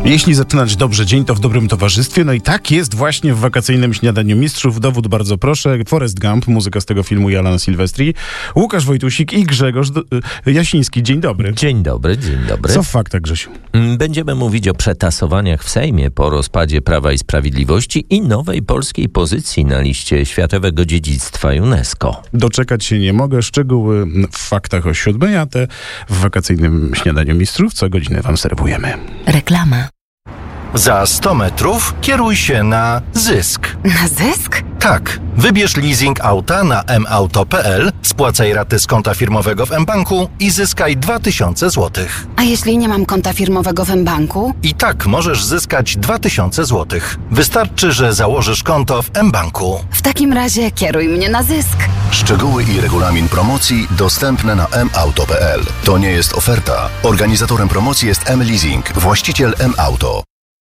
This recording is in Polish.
Jeśli zaczynać dobrze dzień, to w dobrym towarzystwie. No i tak jest właśnie w wakacyjnym śniadaniu mistrzów. Dowód bardzo proszę. Forrest Gump, muzyka z tego filmu i Alan Silvestri, Łukasz Wojtusik i Grzegorz Jasiński. Dzień dobry. Dzień dobry, dzień dobry. Co w faktach, Grzesiu? Będziemy mówić o przetasowaniach w Sejmie po rozpadzie Prawa i Sprawiedliwości i nowej polskiej pozycji na liście Światowego Dziedzictwa UNESCO. Doczekać się nie mogę. Szczegóły w faktach o 7, a te w wakacyjnym śniadaniu mistrzów co godzinę wam serwujemy. Reklama. Za 100 metrów kieruj się na Zysk. Na Zysk? Tak. Wybierz leasing auta na mauto.pl, spłacaj raty z konta firmowego w mBanku i zyskaj 2000 zł. A jeśli nie mam konta firmowego w mBanku? I tak możesz zyskać 2000 zł. Wystarczy, że założysz konto w mBanku. W takim razie kieruj mnie na Zysk. Szczegóły i regulamin promocji dostępne na mauto.pl. To nie jest oferta. Organizatorem promocji jest mLeasing, właściciel mAuto.